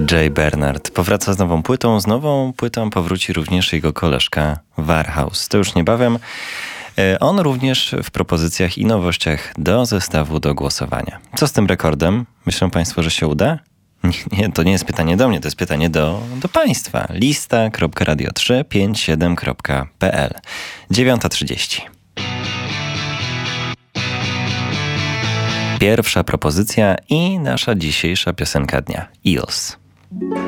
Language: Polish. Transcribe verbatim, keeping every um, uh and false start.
Jay Bernard powraca z nową płytą. Z nową płytą powróci również jego koleżka Warhouse. To już niebawem. On również w propozycjach i nowościach do zestawu do głosowania. Co z tym rekordem? Myślą Państwo, że się uda? Nie, nie, to nie jest pytanie do mnie, to jest pytanie do, do Państwa. lista kropka radio trzy pięć siedem kropka p l. dziewiąta trzydzieści. Pierwsza propozycja i nasza dzisiejsza piosenka dnia. Eels.